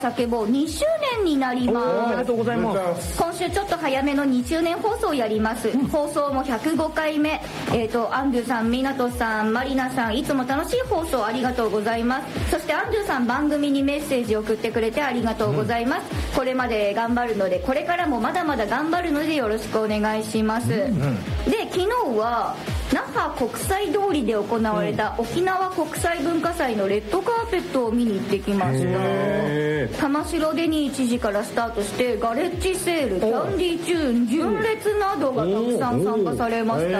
叫ぼう2周年になります。 おめでとうございます。 今週ちょっと早めの2周年放送をやります、放送も105回目、アンドゥさん、湊さん、マリナさん、いつも楽しい放送ありがとうございます。そしてアンドゥさん、番組にメッセージを送ってくれてありがとうございます、これまで頑張るので、これからもまだまだ頑張るのでよろしくお願いします、で昨日は那覇国際通りで行われた沖縄国際文化祭のレッドカーペットを見に行ってきました。玉城で1時からスタートして、ガレッジセール、キャンディーチューン、純烈などがたくさん参加されました。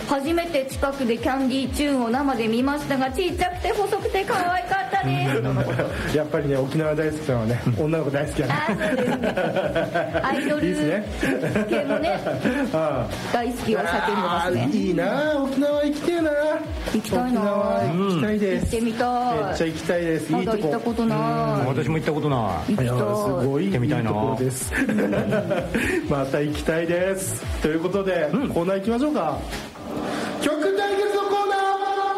初めて近くでキャンディーチューンを生で見ましたが、ちっちゃくて細くて可愛かったですやっぱりね、沖縄大好きさんはね、女の子大好きやね。 そうですね。アイドル系もね、大好きを叫んでますね。 いいな、沖縄行きたいな。 行きたいな。 行きたいです。 行ってみたい。 めっちゃ行きたいです。 まだ行ったことない。 私も行ったことない。 いや、すごいいいところです。また行きたいです。ということで、コーナー行きましょうか。曲対決のコーナー。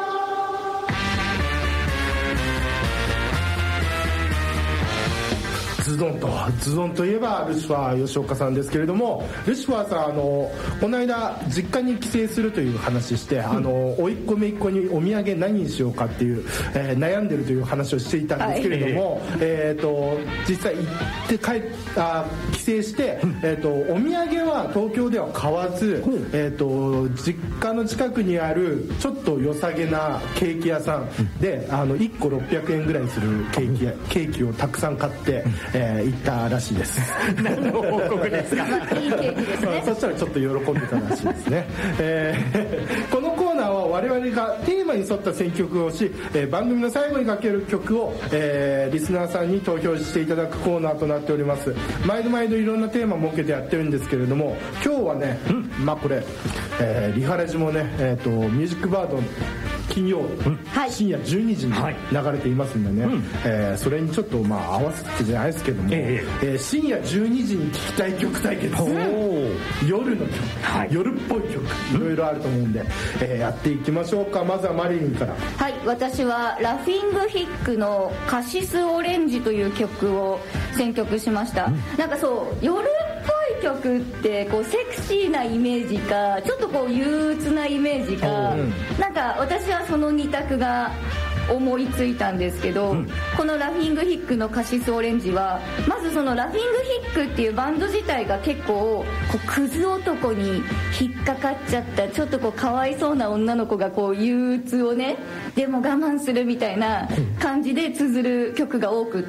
ズドンといえばルシファー吉岡さんですけれども、ルシファーさんこの間実家に帰省するという話して、甥っ子姪っ子にお土産何にしようかっていう、悩んでるという話をしていたんですけれども、実際行って帰省して、お土産は東京では買わず、実家の近くにあるちょっと良さげなケーキ屋さんで1個600円ぐらいするケーキをたくさん買って、行ったらしいです。 何の報告ですか。 いいケーキですね。 そしたらちょっと喜んでたらしいですね。このコーナーは我々がテーマに沿った選曲をし、番組の最後にかける曲を、リスナーさんに投票していただくコーナーとなっております。毎度いろんなテーマを設けてやってるんですけれども、今日はね、これ、リハラジもね、ミュージックバード金曜、深夜12時に流れていますんでね、それにちょっと合わせてじゃないですけども、深夜12時に聴きたい曲対決、夜の曲、夜っぽい曲、いろいろあると思うんで、やっていきましょうか。まずはマリリンから。 はい、私はラフィングヒックのカシスオレンジという曲を選曲しました。なんかそう夜っぽい曲ってこうセクシーなイメージか、ちょっとこう憂鬱なイメージか、なんか私はその2択が思いついたんですけど、このラフィングヒックのカシスオレンジは、まずそのラフィングヒックっていうバンド自体が結構こうクズ男に引っかかっちゃった、ちょっとこうかわいそうな女の子がこう憂鬱をね、でも我慢するみたいな感じで綴る曲が多くって、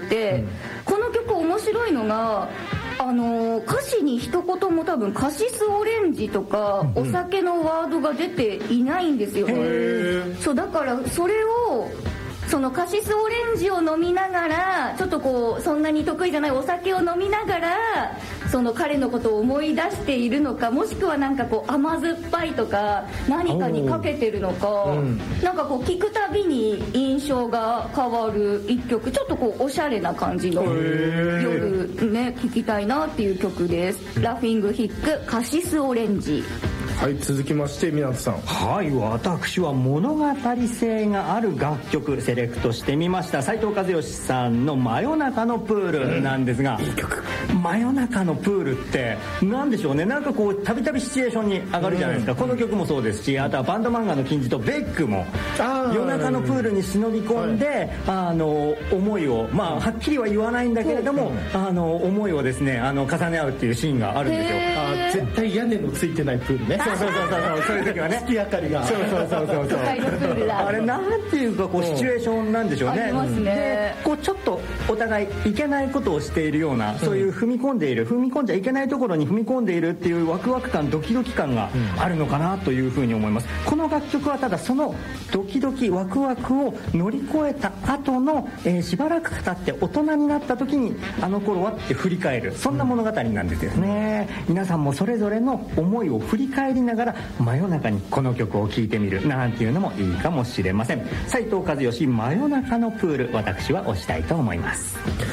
この曲面白いのが歌詞に一言も多分カシスオレンジとかお酒のワードが出ていないんですよね。そうだからそれをそのカシスオレンジを飲みながら、ちょっとこうそんなに得意じゃないお酒を飲みながらその彼のことを思い出しているのか、もしくはなんかこう甘酸っぱいとか何かにかけてるのか、なんかこう聞くたびに印象が変わる一曲、ちょっとこうおしゃれな感じの夜ね聴きたいなっていう曲です。ラフィングヒックカシスオレンジ。 はい、続きまして湊さん。 はい、私は物語性がある楽曲セレクトしてみました。斉藤和義さんの真夜中のプールなんですが、いい曲。真夜中のプールってなんでしょうね、なんかこうたびたびシチュエーションに上がるじゃないですか、この曲もそうですし、あとはバンド漫画の金字とベックも夜中のプールに忍び込んで、思いをはっきりは言わないんだけれども、思いをですね重ね合うっていうシーンがあるんですよ。 絶対屋根のついてないプールね。 そういう時はね、 月明かりが。 あれなんていうかこうシチュエーションなんでしょうね。 ありますね。 でこうちょっとお互いいけないことをしているような、そういう踏み込んじゃいけないところに踏み込んでいるっていうワクワク感、ドキドキ感があるのかなというふうに思います。この楽曲はただそのドキドキワクワクを乗り越えた後の、しばらく経って大人になった時にあの頃はって振り返る、そんな物語なんですよね。皆さんもそれぞれの思いを振り返りながら真夜中にこの曲を聴いてみるなんていうのもいいかもしれません。斉藤和義真夜中のプール、私は推したいと思います。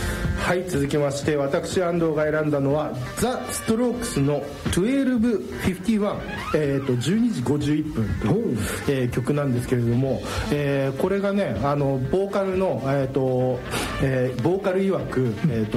はい、続きまして私安藤が選んだのはザ・ストロークスの1251、12時51分という、曲なんですけれども、これがねボーカルの、ボーカル曰く、